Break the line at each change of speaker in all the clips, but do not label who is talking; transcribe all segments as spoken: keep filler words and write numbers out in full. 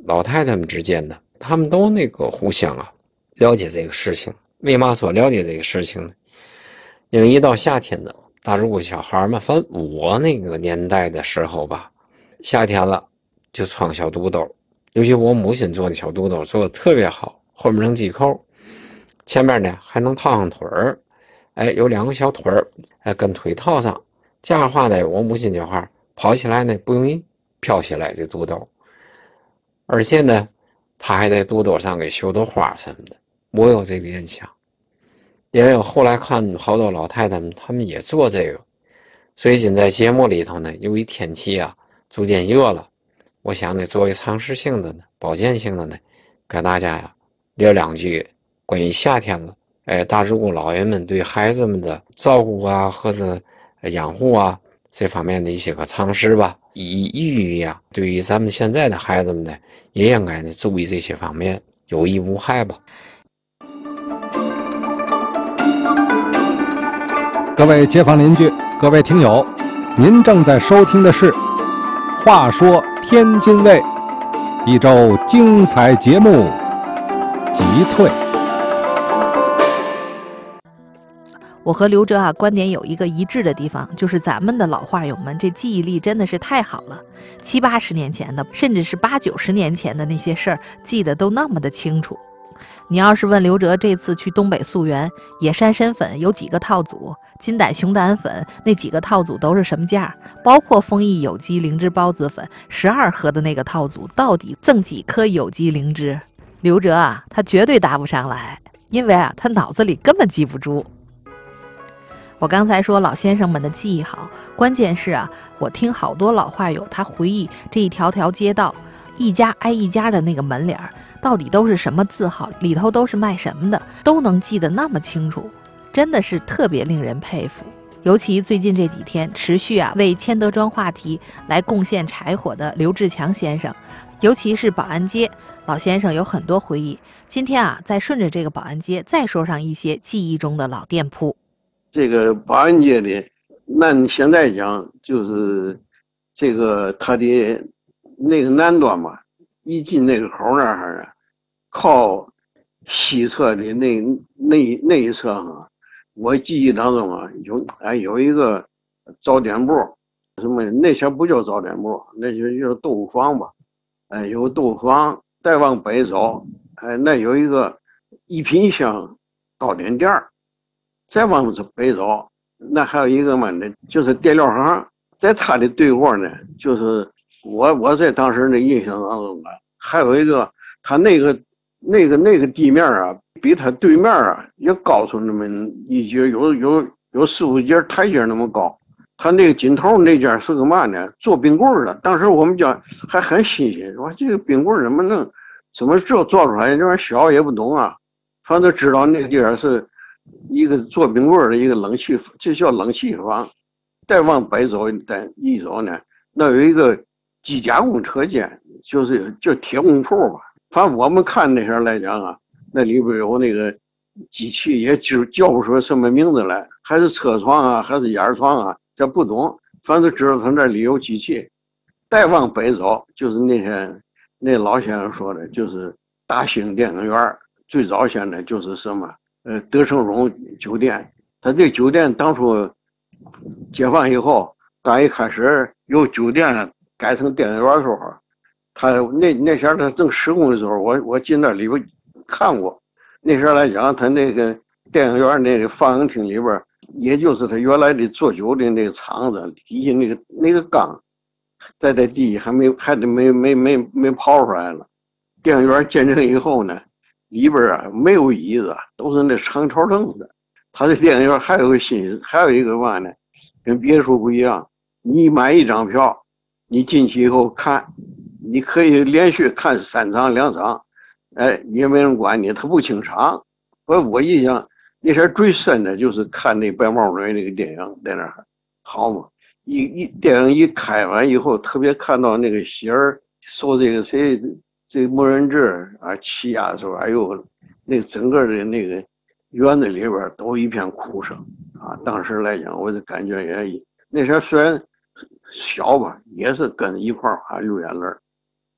老太太们之间呢，他们都那个互相啊了解这个事情。为嘛说了解这个事情呢？因为一到夏天呢，大如果小孩们，反正我那个年代的时候吧，夏天了就穿小肚兜，尤其我母亲做的小肚兜做的特别好，后面能系扣，前面呢还能套上腿儿，哎，有两个小腿儿，哎，跟腿套上，这样的话呢，我母亲讲话跑起来呢不容易飘起来这肚兜，而且呢，他还在肚兜上给绣朵花什么的，我有这个印象。因为我后来看好多老太太们，她们也做这个，所以现在节目里头呢，由于天气啊逐渐热了，我想呢，作为常识性的呢、保健性的呢，给大家呀聊两句关于夏天了，哎，大职工老人们对孩子们的照顾啊，或者养护啊这方面的一些个常识吧，以寓意呀，对于咱们现在的孩子们呢，也应该呢注意这些方面，有益无害吧。
各位街坊邻居，各位听友，您正在收听的是《话说天津卫》，一周精彩节目，集萃。
我和刘哲啊观点有一个一致的地方，就是咱们的老话友们这记忆力真的是太好了，七八十年前的，甚至是八九十年前的那些事儿，记得都那么的清楚。你要是问刘哲这次去东北溯源，野山参粉有几个套组，金胆熊胆粉那几个套组都是什么价，包括丰益有机灵芝孢子粉十二盒的那个套组到底赠几颗有机灵芝，刘哲啊他绝对答不上来，因为啊他脑子里根本记不住。我刚才说老先生们的记忆好，关键是啊，我听好多老话友他回忆这一条条街道，一家挨一家的那个门脸到底都是什么字号，里头都是卖什么的，都能记得那么清楚，真的是特别令人佩服。尤其最近这几天持续啊为千德庄话题来贡献柴火的刘志强先生，尤其是保安街，老先生有很多回忆。今天啊再顺着这个保安街再说上一些记忆中的老店铺。
这个保安街里，那现在讲就是这个它的那个南端嘛，一进那个口那儿啊，靠西侧的那那那一侧啊，我记忆当中啊有哎有一个早点部，什么那前不叫早点部，那就叫豆腐坊吧，哎有豆腐坊，再往北走，哎那有一个一品香糕点店儿。再往北走，那还有一个嘛呢，就是电料行，在他的对过呢，就是我我在当时的印象当中啊，还有一个他那个那个那个地面啊，比他对面啊也高出那么一截，有有有四五节台阶那么高。他那个尽头那家是个嘛呢？做冰棍的。当时我们家还很新鲜，说这个冰棍怎么能怎么这做出来？这玩意小也不懂啊，反正知道那个地方是。一个做冰棍的一个冷气，这叫冷气房。再往北走，再一走呢，那有一个机加工车间，就是就铁工铺吧。反正我们看那时候来讲啊，那里边有那个机器，也就叫不出什么名字来，还是车床啊，还是眼床啊，这不懂。反正知道他那里有机器。再往北走，就是那天那老先生说的，就是大兴电影院，最早现在就是什么。呃，德成荣酒店，他这酒店当初解放以后，刚一开始由酒店改成电影院的时候，他那那前他正施工的时候，我我进那里边看过。那时候来讲，他那个电影院那个放映厅里边，也就是他原来的做酒的那个厂子底下那个那个缸，在这地还没还得没没没没刨出来了。电影院建成以后呢。里边啊没有椅子，都是那长条凳子。他的电影院还有个新，还有一个嘛呢，跟别处不一样。你买一张票，你进去以后看，你可以连续看三场两场，哎，也没人管你，他不清场。我我印象那天最深的就是看那白毛女那个电影在那儿，好嘛，一一电影一开完以后，特别看到那个喜儿说这个谁。这莫人志啊，欺压的时候，哎呦，那整个的那个院子里边都一片哭声啊！当时来讲，我就感觉也那时候虽然小吧，也是跟一块儿啊流眼泪。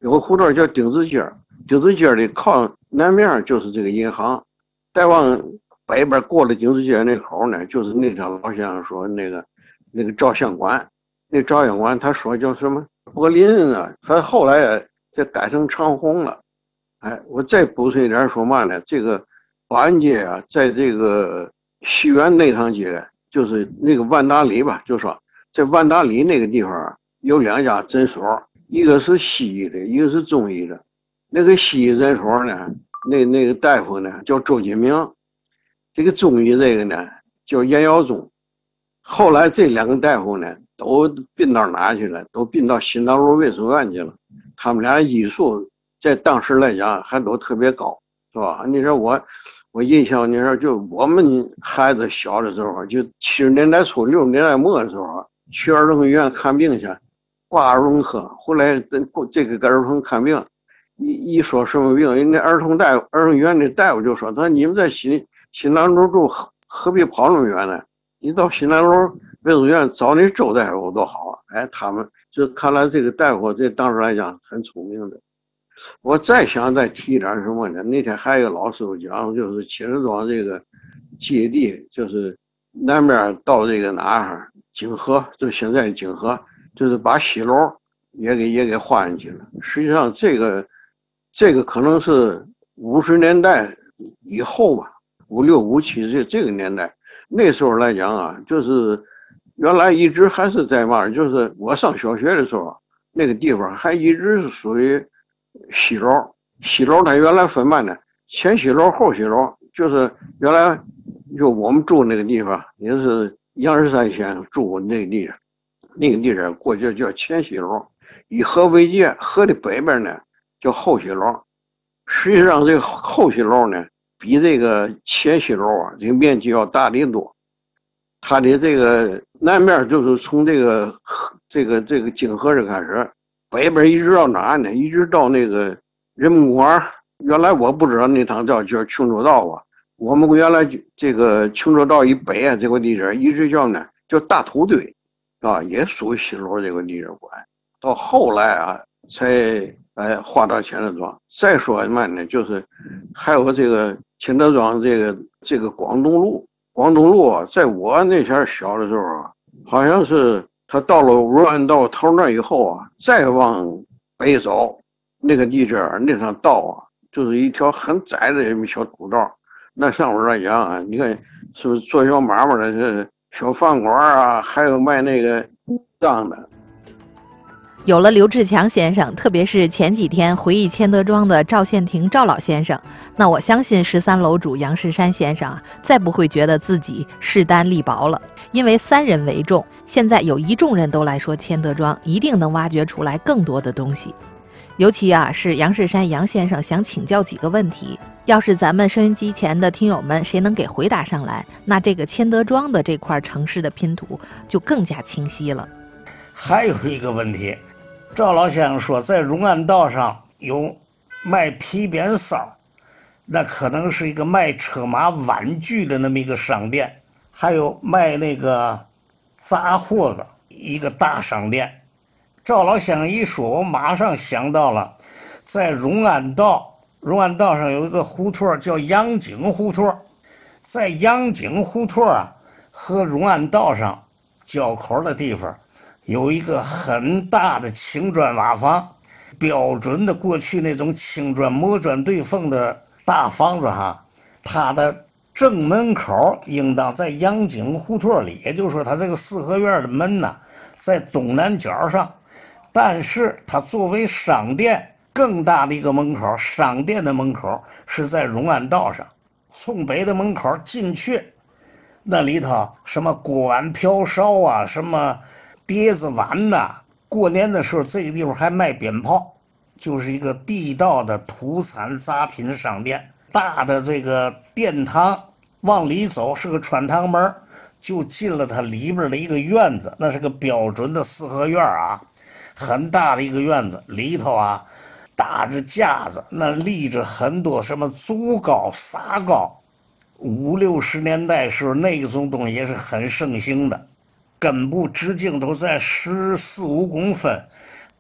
有个胡同叫丁字街，丁字街的靠南面就是这个银行，再往北边过了丁字街那口呢，就是那条老先生说那个那个照相馆，那照相馆他说叫什么柏林啊，反正后来再改成长虹了。哎，我再补充一点说嘛呢？这个保安街啊，在这个西园那趟街，就是那个万达里吧，就说在万达里那个地方有两家诊所，一个是西医的，一个是中医的。那个西医诊所呢，那那个大夫呢叫周金明，这个中医这个呢叫严耀宗。后来这两个大夫呢都并到哪去了？都并到新道路卫生院去了。他们俩医术在当时来讲还都特别高，是吧？你说我，我印象，你说就我们孩子小的时候，就七十年代初、六十年代末的时候，去儿童医院看病去，挂儿童科，后来等这个给儿童看病，一一说什么病，人家儿童大夫、儿童医院的大夫就说：“他说你们在新新兰州住，何何必跑那么远呢？你到新兰州卫生院找那周大夫多好啊！”哎，他们就看来这个大夫这当时来讲很聪明的。我再想再提点什么呢？那天还有个老师傅讲，就是秦石庄这个界地，就是南边到这个哪儿景河，就现在的景河，就是把西楼也给也给划进去了。实际上，这个这个可能是五十年代以后吧，五六五七这这个年代，那时候来讲啊，就是原来一直还是在嘛，就是我上小学的时候，那个地方还一直是属于西楼。西楼它原来分嘛呢，前西楼后西楼，就是原来就我们住那个地方，也是杨士山先生住那个地方，那个地方过去叫前西楼，以河为界，河的北边呢叫后西楼。实际上这个后西楼呢，比这个前西楼啊，这个面积要大得多。它的这个南面就是从这个这个这个景河这开始，北边一直到哪呢？一直到那个人民公园。原来我不知道那趟叫叫琼州道啊，我们原来这个琼州道以北啊这个地址一直叫呢叫大土堆，啊，也属于西楼这个地址管。到后来啊，才哎划到钱德庄。再说什么呢？就是还有这个钱德庄这个这个广东路。广东路啊，在我那前小的时候啊，好像是他到了武安道头那以后啊，再往北走，那个地址那条道啊，就是一条很窄的一小土道。那上面来讲啊，你看是不是做小买卖的这小饭馆啊，还有卖那个账的。
有了刘志强先生，特别是前几天回忆千德庄的赵宪庭赵老先生，那我相信十三楼主杨士山先生啊，再不会觉得自己势单力薄了。因为三人为重，现在有一众人都来说千德庄，一定能挖掘出来更多的东西。尤其啊，是杨士山杨先生想请教几个问题，要是咱们收音机前的听友们谁能给回答上来，那这个千德庄的这块城市的拼图就更加清晰了。
还有一个问题，赵老先生说在荣安道上有卖皮鞭扫，那可能是一个卖车马玩具的那么一个商店，还有卖那个杂货的一个大商店。赵老先生一说，我马上想到了在荣安道荣安道上有一个胡同叫杨井胡同，在杨井胡同啊和荣安道上交口的地方有一个很大的青砖瓦房，标准的过去那种青砖磨砖对缝的大房子哈。它的正门口应当在杨井胡同里，也就是说它这个四合院的门呢在东南角上，但是它作为商店更大的一个门口，商店的门口是在荣安道上。从北的门口进去，那里头什么锅碗瓢勺啊，什么碟子碗呐、啊，过年的时候这个地方还卖鞭炮，就是一个地道的土产杂品商店。大的这个殿堂往里走是个穿堂门，就进了它里边的一个院子，那是个标准的四合院啊，很大的一个院子，里头啊搭着架子，那立着很多什么竹糕撒糕，五六十年代时候那种东西也是很盛行的，根部直径都在十四五公分，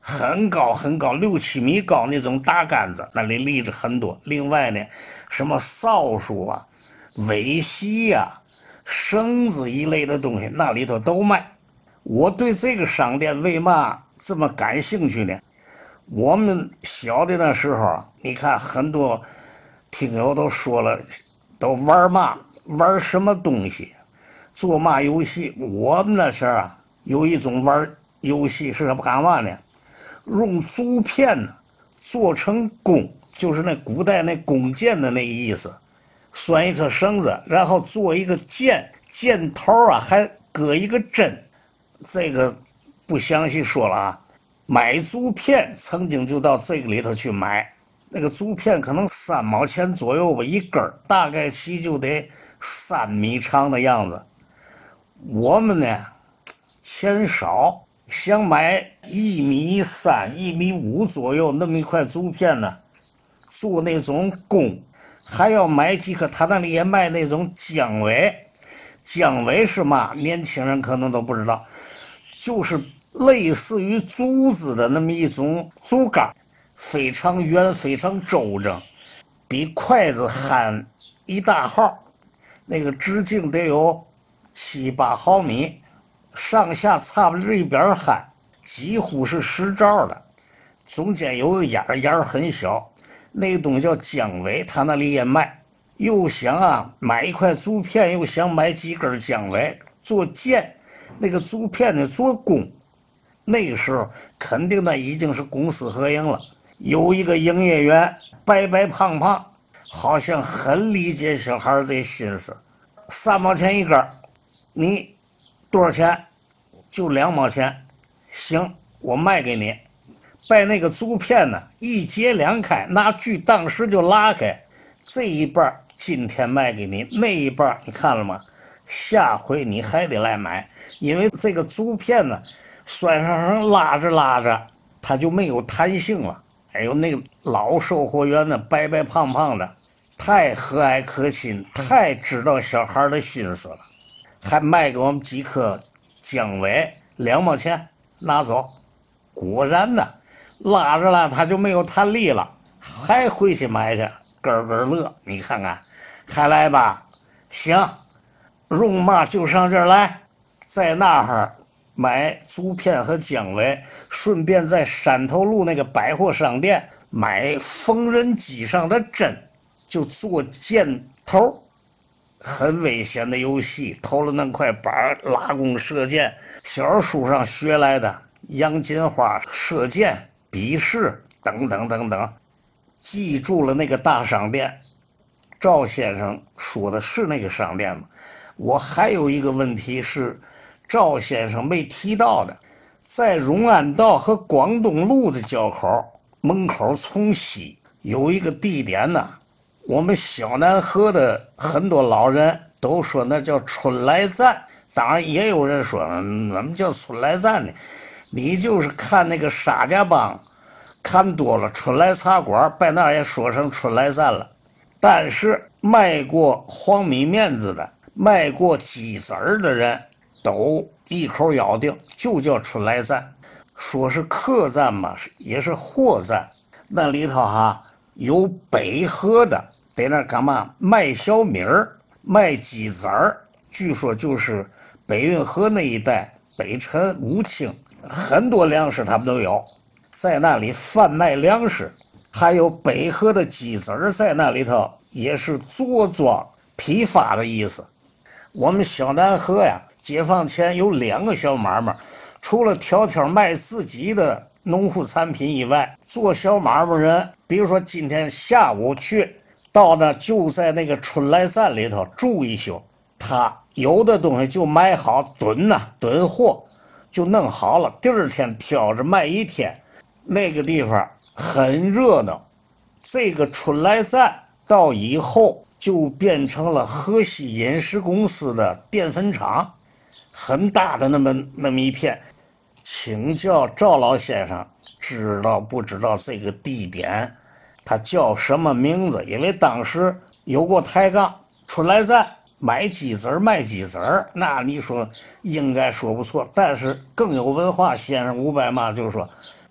很高很高，六七米高那种大杆子，那里立着很多。另外呢，什么扫帚啊、尾系呀、绳子一类的东西，那里头都卖。我对这个商店为嘛这么感兴趣呢？我们小的那时候，你看很多听友都说了，都玩嘛，玩什么东西，做嘛游戏。我们那前儿啊，有一种玩游戏是干嘛呢？用竹片呢做成弓，就是那古代那弓箭的那个意思，拴一颗绳子，然后做一个箭，箭头啊还搁一个针。这个不详细说了啊。买竹片曾经就到这个里头去买，那个竹片可能三毛钱左右吧一根，大概其就得三米长的样子。我们呢钱少，想买一米三、一米五左右那么一块竹片呢，做那种弓，还要买几颗。他那里也卖那种姜尾，姜尾是嘛？年轻人可能都不知道，就是类似于竹子的那么一种竹竿，非常圆，非常周正，比筷子憨一大号，那个直径得有七八毫米，上下差不多一边憨，几乎是实照的，中间有个眼儿，眼儿很小，那个东西叫姜尾，他那里也卖。又想啊买一块竹片，又想买几根姜尾做箭，那个竹片呢做弓。那个时候肯定那已经是公私合营了，有一个营业员白白胖胖，好像很理解小孩这心思。三毛钱一根，你多少钱？就两毛钱，行，我卖给你。把那个竹片呢一截两开，拿锯当时就拉开，这一半今天卖给你，那一半你看了吗？下回你还得来买，因为这个竹片呢拴上绳拉着拉着它就没有弹性了。哎呦，那个老售货员呢白白胖胖的，太和蔼可亲，太知道小孩的心思了。还卖给我们几颗姜尾，两毛钱拿走。果然呢拉着拉它就没有弹力了，还回去买去，咯咯乐。你看看还来吧？行，用嘛就上这儿来，在那儿买竹片和姜尾，顺便在山头路那个百货商店买缝纫机上的针，就做箭头。很危险的游戏，投了那块板拉弓射箭，小书上学来的，杨金花射箭、比试等等等等。记住了那个大商店，赵先生说的是那个商店吗？我还有一个问题是赵先生没提到的，在荣安道和广东路的交口门口从西有一个地点呢，我们小南河的很多老人都说那叫春来站，当然也有人说怎么叫春来站呢？你就是看那个沙家浜看多了，春来茶馆在那儿也说成春来站了。但是卖过黄米面子的，卖过鸡子儿的人都一口咬定就叫春来站，说是客栈嘛，也是货站。那里头哈有北河的，在那干嘛卖小米儿、卖鸡子儿，据说就是北运河那一带，北辰、武清很多粮食他们都有，在那里贩卖粮食。还有北河的鸡子儿在那里头也是着装批发的意思。我们小南河呀，解放前有两个小买卖，除了条条卖自己的农副产品以外，做小买卖人，比如说今天下午去到那，就在那个春来站里头住一宿，他有的东西就买好囤呐、啊、囤货就弄好了，第二天挑着卖一天。那个地方很热闹。这个春来站到以后就变成了河西饮食公司的淀粉厂，很大的那么那么一片。请教赵老先生，知道不知道这个地点它叫什么名字？因为当时有过抬杠，春来站买鸡子儿卖鸡子儿，那你说应该说不错。但是更有文化先生伍佰嘛就是说，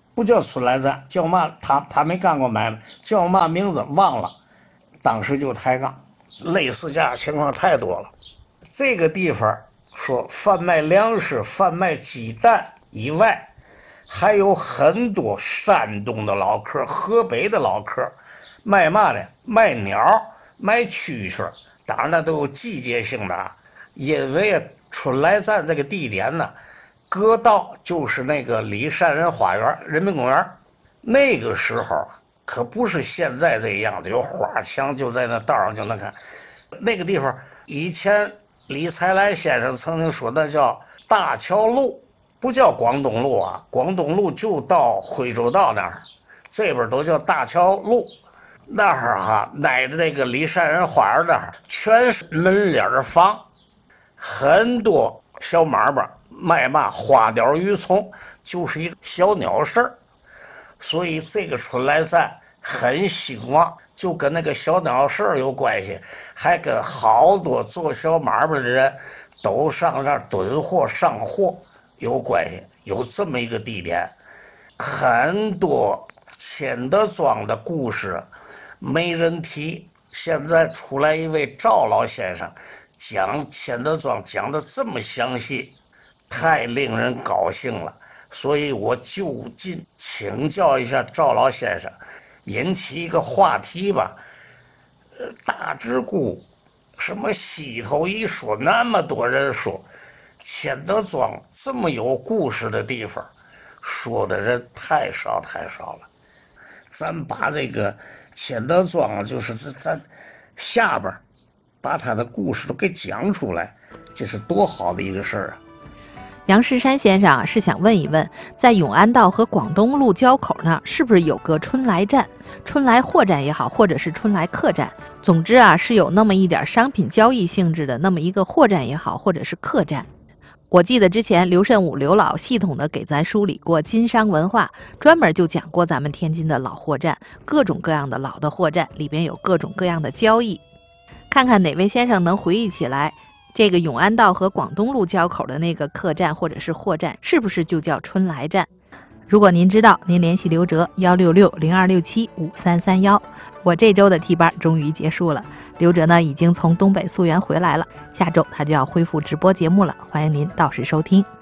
不叫春来站，叫嘛？他他没干过买卖，叫嘛名字忘了。当时就抬杠，类似这样情况太多了。这个地方说贩卖粮食、贩卖鸡蛋以外，还有很多山东的老客、河北的老客，卖嘛呢？卖鸟、卖蛐蛐，当然那都有季节性的啊。因为春来站这个地点呢，隔道就是那个李善人花园、人民公园，那个时候可不是现在这样的，有花墙就在那道上就能看。那个地方以前李才来先生曾经说那叫大桥路，不叫广东路啊，广东路就到徽州道那儿，这边都叫大桥路。那儿哈，挨着那个李善人花园那儿全是门脸房，很多小买卖卖嘛花鸟鱼虫，就是一个小鸟市儿。所以这个春来站很兴旺，就跟那个小鸟市儿有关系，还跟好多做小买卖的人都上这儿囤货上货有关系。有这么一个地点，很多钱德庄的故事没人提。现在出来一位赵老先生，讲钱德庄讲的这么详细，太令人高兴了。所以我就近请教一下赵老先生，引起一个话题吧。呃，大直沽什么西头一说，那么多人说，钱德庄这么有故事的地方，说的人太少太少了。咱把这个钱德庄，就是咱下边把他的故事都给讲出来，这是多好的一个事儿啊！
杨世山先生是想问一问，在永安道和广东路交口那儿，是不是有个春来站？春来货站也好，或者是春来客站，总之啊，是有那么一点商品交易性质的那么一个货站也好，或者是客站。我记得之前刘慎武刘老系统的给咱梳理过经商文化，专门就讲过咱们天津的老货站，各种各样的老的货站里边有各种各样的交易。看看哪位先生能回忆起来，这个永安道和广东路交口的那个客站或者是货站，是不是就叫春来站？如果您知道，您联系刘哲幺六六零二六七五三三幺。我这周的替班终于结束了，刘哲呢已经从东北溯源回来了，下周他就要恢复直播节目了，欢迎您到时收听。